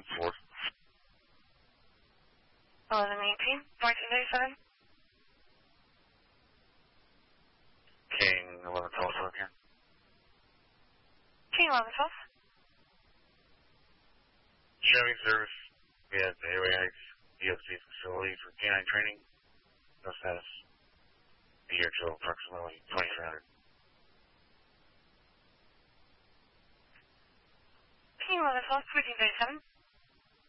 4th. 1118, 1437. King 1112 again. King 1112. Chevy service. We have the Airway Heights DFC facility for canine training. No status. Be here till approximately 2300. King 1112, 1437.